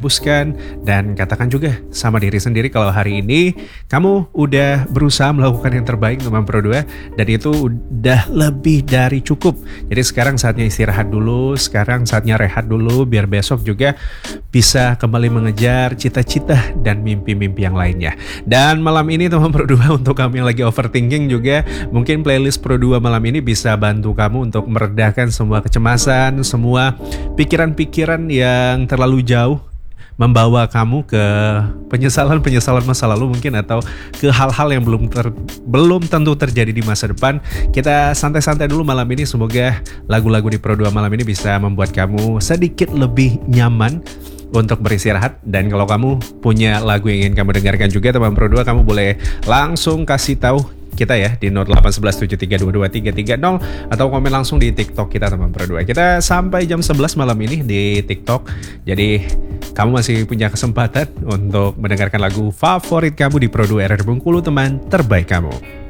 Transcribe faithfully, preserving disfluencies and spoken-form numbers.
fokuskan dan katakan juga sama diri sendiri kalau hari ini kamu udah berusaha melakukan yang terbaik teman Pro dua dan itu udah lebih dari cukup. Jadi sekarang saatnya istirahat dulu, sekarang saatnya rehat dulu biar besok juga bisa kembali mengejar cita-cita dan mimpi-mimpi yang lainnya. Dan malam ini teman Pro dua, untuk kamu yang lagi overthinking juga, mungkin playlist Pro dua malam ini bisa bantu kamu untuk meredahkan semua kecemasan, semua pikiran-pikiran yang terlalu jauh membawa kamu ke penyesalan-penyesalan masa lalu mungkin, atau ke hal-hal yang belum ter, belum tentu terjadi di masa depan. Kita santai-santai dulu malam ini. Semoga lagu-lagu di Pro dua malam ini bisa membuat kamu sedikit lebih nyaman untuk beristirahat. Dan kalau kamu punya lagu yang ingin kamu dengarkan juga teman Pro dua, kamu boleh langsung kasih tahu kita ya di nol delapan satu satu tujuh tiga dua dua tiga tiga nol atau komen langsung di TikTok kita teman Pro dua. Kita sampai jam sebelas malam ini di TikTok. Jadi kamu masih punya kesempatan untuk mendengarkan lagu favorit kamu di Pro dua R R Bengkulu, teman terbaik kamu.